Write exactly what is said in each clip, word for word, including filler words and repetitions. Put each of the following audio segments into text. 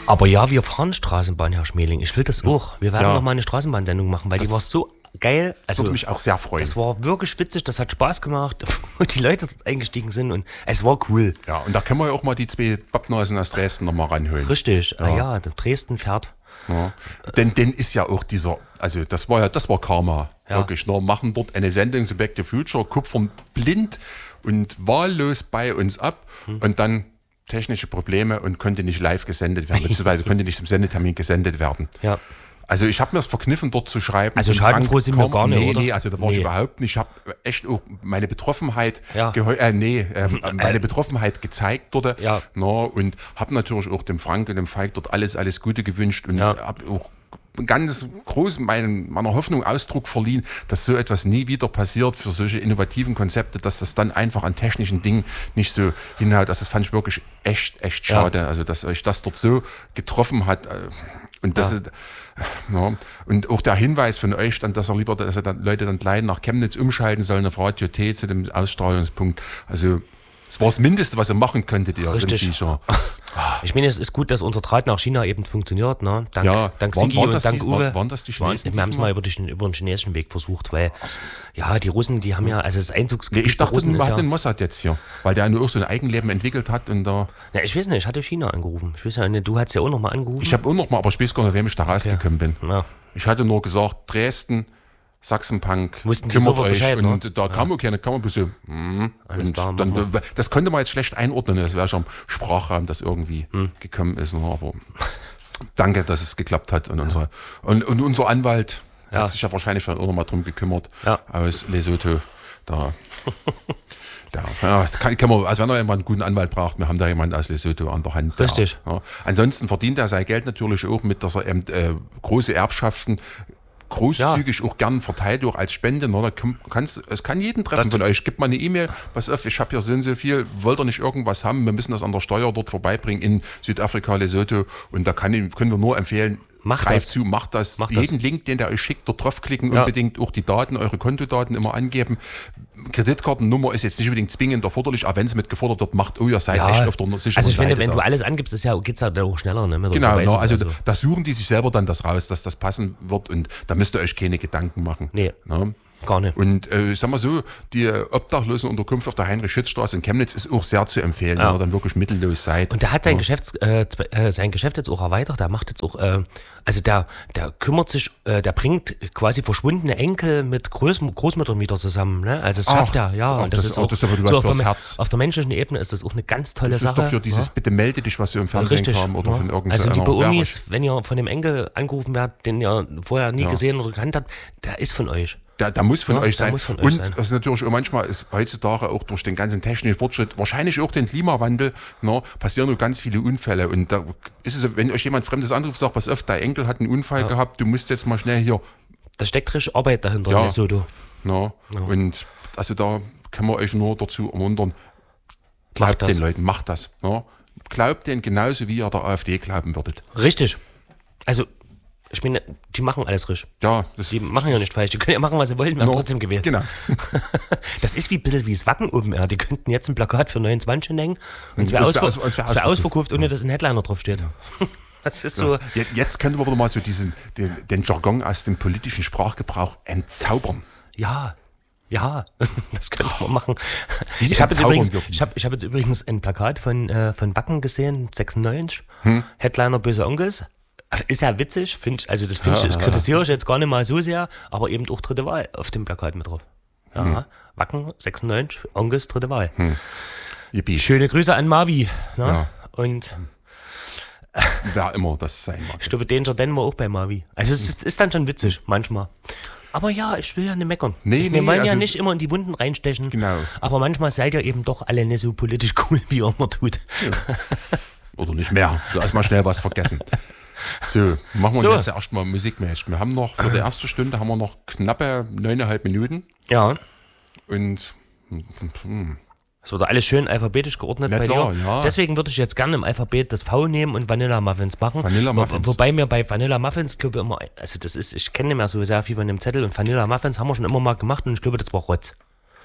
Aber ja, wir fahren Straßenbahn, Herr Schmeling. Ich will das auch. Wir werden Ja. noch mal eine Straßenbahnsendung machen, weil Das die war so geil. Das Also, würde mich auch sehr freuen. das war wirklich witzig, das hat Spaß gemacht, wo die Leute dort eingestiegen sind und es war cool. Ja, und da können wir ja auch mal die zwei Pappnasen aus Dresden nochmal ranholen. Richtig, ja, ah, ja Dresden fährt. Ja. Denn, denn ist ja auch dieser, also das war ja, das war Karma. Ja. Wirklich, ne? Machen dort eine Sendung zu Back to the Future, kupfern blind und wahllos bei uns ab hm. und dann technische Probleme und konnte nicht live gesendet werden, beziehungsweise konnte nicht zum Sendetermin gesendet werden. Ja. Also ich habe mir das verkniffen, dort zu schreiben. Also schadenfroh sind wir gar nicht, nee, oder? Nee, also da war nee. ich überhaupt nicht. Ich habe echt auch meine Betroffenheit, ja. geheu- äh, nee, äh, meine Betroffenheit gezeigt dort. Ja. No, und habe natürlich auch dem Frank und dem Falk dort alles, alles Gute gewünscht und ja. habe auch ganz groß meinen, meiner Hoffnung Ausdruck verliehen, dass so etwas nie wieder passiert für solche innovativen Konzepte, dass das dann einfach an technischen Dingen nicht so hinhaut. Das fand ich wirklich echt, echt schade. Ja. Also, dass euch das dort so getroffen hat. Und das ja. ist, ja, und auch der Hinweis von euch, dann, dass er lieber, dass er dann Leute dann gleich nach Chemnitz umschalten sollen auf Radio T zu dem Ausstrahlungspunkt. Also, das war das Mindeste, was ihr machen könntet, ihr Richtig. Ich meine, es ist gut, dass unser Draht nach China eben funktioniert, ne? Dank, ja, dank waren, Sigi waren und dank die, Uwe. Waren das die Chinesen? Wir haben es mal über, die, über den chinesischen Weg versucht, weil, ja, die Russen, die haben ja, also das Einzugsgebiet nee, ich dachte, der Russen wir ist hatten ja, den Mossad jetzt hier, weil der nur auch so ein Eigenleben entwickelt hat und da... Ja, ich weiß nicht, ich hatte China angerufen. Ich weiß ja nicht, du hast ja auch nochmal angerufen. Ich habe auch nochmal, aber ich weiß gar nicht, wem ich da rausgekommen bin. Ja. Ich hatte nur gesagt, Dresden, Sachsenpunk, Mussten die kümmert sofort euch Bescheid, und ne? da kam auch keiner, kam ein bisschen mm, und klar, dann, machen das konnte man jetzt schlecht einordnen, das wäre schon im Sprachraum, das irgendwie hm. gekommen ist, ne? Aber danke, dass es geklappt hat und, unsere, und, und unser Anwalt ja. hat sich ja wahrscheinlich schon auch nochmal drum gekümmert ja. aus Lesotho, da Ja, ja, kann, kann man, also wenn er jemand einen guten Anwalt braucht, wir haben da jemanden aus Lesotho an der Hand. Richtig. Ja. Ansonsten verdient er sein Geld natürlich auch mit, dass er eben äh, große Erbschaften großzügig ja. auch gern verteilt, auch als Spende. Na, da kann, kannst, es kann jeden treffen das von euch. Gebt mal eine E-Mail, pass auf, ich habe hier so und so viel, wollt ihr nicht irgendwas haben, wir müssen das an der Steuer dort vorbeibringen in Südafrika, Lesotho und da kann, können wir nur empfehlen, Macht Greift das. zu, macht das. Macht Jeden das. Link, den der euch schickt, dort draufklicken, ja. unbedingt auch die Daten, eure Kontodaten immer angeben. Kreditkartennummer ist jetzt nicht unbedingt zwingend erforderlich, aber wenn es mit gefordert wird, macht, oh, ihr seid ja. echt auf der sicheren Also ich finde, Seite wenn da. du alles angibst, ist ja, geht's ja auch schneller. Ne, mit der genau, no, also so. da suchen die sich selber dann das raus, dass das passen wird und da müsst ihr euch keine Gedanken machen. Nee. No? Gar nicht. Und äh, ich sag mal so, die Obdachlosenunterkunft auf der Heinrich-Schütz-Straße in Chemnitz ist auch sehr zu empfehlen, ja. wenn ihr dann wirklich mittellos seid. Und der hat sein, ja. Geschäfts, äh, sein Geschäft jetzt auch erweitert, der macht jetzt auch, äh, also der, der kümmert sich, äh, der bringt quasi verschwundene Enkel mit Groß, Großmüttern wieder zusammen. Ne? Also das schafft er, ja. Ach, und das, das ist auch, das ist aber, so auf, das der, Herz. auf der menschlichen Ebene ist das auch eine ganz tolle das Sache. Das ist doch hier dieses, ja. bitte melde dich, was ihr im Fernsehen Richtig, kam oder ja. von irgendeiner Also die Beumis, wenn ihr von dem Enkel angerufen werdet, den ihr vorher nie ja. gesehen oder gekannt habt, der ist von euch. Da, da muss von ja, euch sein. Von euch und sein. das ist natürlich auch manchmal ist heutzutage auch durch den ganzen technischen Fortschritt, wahrscheinlich auch den Klimawandel, ne, passieren nur ganz viele Unfälle. Und da ist es, wenn euch jemand Fremdes anruft, sagt, pass auf, dein Enkel hat einen Unfall ja. gehabt, du musst jetzt mal schnell hier. Da steckt richtig Arbeit dahinter, ja, Lesotho. Ne, ja. Und also da können wir euch nur dazu ermuntern, glaubt den Leuten, macht das. Ne? Glaubt denen genauso, wie ihr der AfD glauben würdet. Richtig. Also ich meine, die machen alles richtig. Ja, das, die machen ja nicht falsch. Die können ja machen, was sie wollen, wir haben no, trotzdem gewählt. Genau. Das ist wie ein bisschen wie das Wacken oben. Ja. Die könnten jetzt ein Plakat für neunundzwanzig hängen und es wäre ausver aus, wär ausverkauft, ausverkauft, ohne dass ein Headliner drauf steht. Das ist so. Ja, jetzt können wir wieder mal so diesen, den, den Jargon aus dem politischen Sprachgebrauch entzaubern. Ja. Ja, das könnte man machen. Wie ich habe jetzt, ich hab, ich hab jetzt übrigens ein Plakat von, äh, von Wacken gesehen, sechsundneunzig. Hm? Headliner Böse Onkels. Ist ja witzig, finde ich, also das finde ich, das kritisiere ich jetzt gar nicht mal so sehr, aber eben auch dritte Wahl auf dem Plakat mit drauf. Ja, hm. Wacken, sechsundneunzig, Onkels, dritte Wahl. Hm. Schöne Grüße an Marvi. Ne? Ja. Und wer immer das sein mag. Ich glaube, den nennen wir auch bei Marvi. Also es ist, ist dann schon witzig, manchmal. Aber ja, ich will ja nicht meckern. Nee, Wir nee, wollen also, ja nicht immer in die Wunden reinstechen. Genau. Aber manchmal seid ihr eben doch alle nicht so politisch cool, wie ihr immer tut. Ja. Oder nicht mehr. Du hast mal schnell was vergessen. So, machen wir so. Jetzt erstmal musikmäßig. Wir haben noch, für die erste Stunde haben wir noch knappe neuneinhalb Minuten. Ja. Und hm. es wurde alles schön alphabetisch geordnet Na bei klar, dir. Ja. Deswegen würde ich jetzt gerne im Alphabet das V nehmen und Vanilla Muffins machen. Vanilla Muffins. Wo, wobei mir bei Vanilla Muffins, glaube ich, immer, also das ist, ich kenne nicht mehr so sehr viel von dem Zettel und Vanilla Muffins haben wir schon immer mal gemacht und ich glaube, das war Rotz.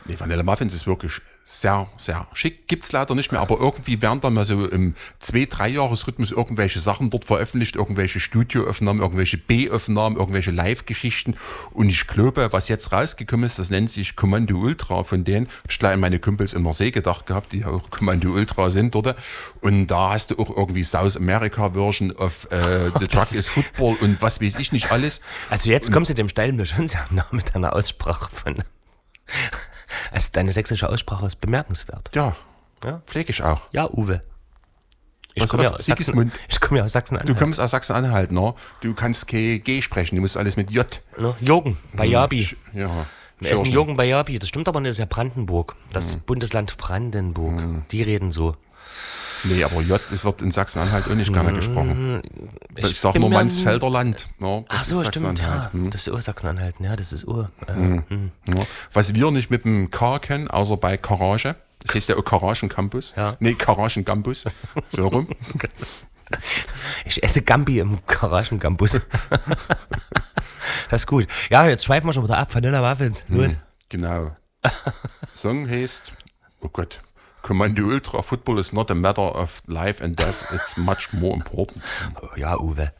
Nee, Vanilla Muffins ist wirklich sehr, sehr schick. Gibt's leider nicht mehr, aber irgendwie werden dann mal so im zwei-, drei-Jahres-Rhythmus irgendwelche Sachen dort veröffentlicht, irgendwelche Studioaufnahmen, irgendwelche B-Aufnahmen, irgendwelche Live-Geschichten. Und ich glaube, was jetzt rausgekommen ist, das nennt sich Kommando Ultra von denen. Hab ich gleich an meine Kumpels in Marseille gedacht gehabt, die ja auch Kommando Ultra sind dort. Und da hast du auch irgendwie South America Version of äh, The Truck is Football und was weiß ich nicht alles. Also jetzt kommst du dem Steil mir schon sehr nah mit deiner Aussprache von... Also deine sächsische Aussprache ist bemerkenswert. Ja, ja? pflege ich auch. Ja, Uwe. Ich Was komme ja, aus Sigismund? komm ja aus Sachsen-Anhalt. Du kommst aus Sachsen-Anhalt, ne? Du kannst kein G sprechen, du musst alles mit J. Ne? Jürgen, Bayabi. Hm, ja. Wir essen Jürgen Bayabi. Das stimmt aber nicht, das ist ja Brandenburg. Das hm. Bundesland Brandenburg. Hm. Die reden so. Nee, aber J, das wird in Sachsen-Anhalt auch nicht gerne gesprochen. Ich, ich sag nur Mansfelder Land. Ja, ach so, stimmt, ja. Hm. Das ist Ur Sachsen-Anhalt, ja, das ist Ur. Äh, hm. Hm. Ja. Was wir nicht mit dem K kennen, außer bei Garage, das heißt ja auch Garagen Campus. Ja. Nee, Garagen Campus. So rum. Ich esse Gambi im Garagen Campus. Das ist gut. Ja, jetzt schweifen wir schon wieder ab. Vanilla Muffins. Los. Hm. Genau. Song heißt, oh Gott, Kommando Ultra, Football is not a matter of life and death, it's much more important. Ja, Uwe.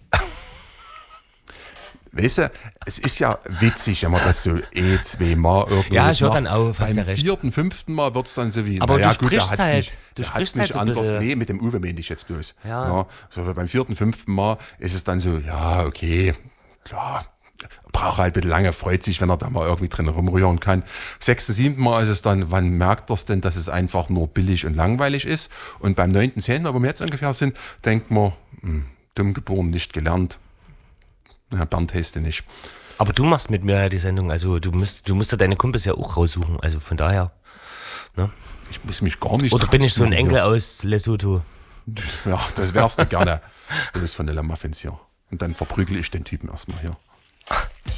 Weißt du, es ist ja witzig, wenn man das so eh zweimal irgendwie ja, ich höre dann auf, hast beim ja recht. vierten, fünften Mal wird es dann so wie, aber naja, du gut, da sprichst hat's halt, nicht, du da sprichst hat's nicht halt so anders, bisschen. nee, mit dem Uwe meine ich jetzt bloß. Ja. Ja, so beim vierten, fünften Mal ist es dann so, ja, okay, klar, braucht halt ein bisschen lange, freut sich, wenn er da mal irgendwie drin rumrühren kann. Sechsten, siebten Mal ist es dann, wann merkt er es denn, dass es einfach nur billig und langweilig ist? Und beim neunten, zehnten Mal, wo wir jetzt ungefähr sind, denkt man, hm, dumm geboren, nicht gelernt. Ja, Bernd heißt du nicht. Aber du machst mit mir die Sendung, also du musst, du musst ja deine Kumpels ja auch raussuchen, also von daher. Ne? Ich muss mich gar nicht. Oder bin ich so ein Enkel aus Lesotho? Ja, das wärst du gerne. Du bist Vanilla Muffins hier. Und dann verprügel ich den Typen erstmal hier.